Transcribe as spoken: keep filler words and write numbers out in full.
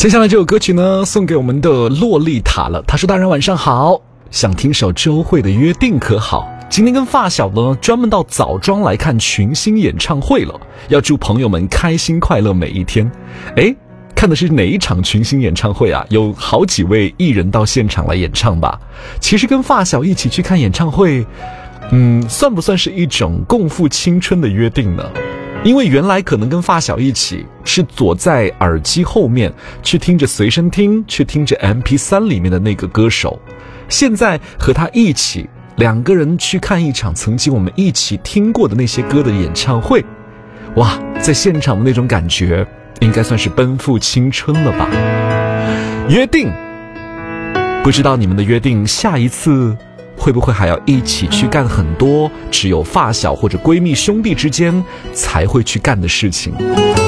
接下来这首歌曲呢，送给我们的洛丽塔了。她说：大人晚上好，想听首周蕙的约定可好？今天跟发小呢专门到枣庄来看群星演唱会了，要祝朋友们开心快乐每一天。诶，看的是哪一场群星演唱会啊？有好几位艺人到现场来演唱吧。其实跟发小一起去看演唱会，嗯，算不算是一种共赴青春的约定呢？因为原来可能跟发小一起是躲在耳机后面去听着随身听，去听着 M P 三 里面的那个歌手，现在和他一起两个人去看一场曾经我们一起听过的那些歌的演唱会，哇，在现场的那种感觉应该算是奔赴青春了吧。约定，不知道你们的约定下一次会不会还要一起去干很多只有发小或者闺蜜兄弟之间才会去干的事情？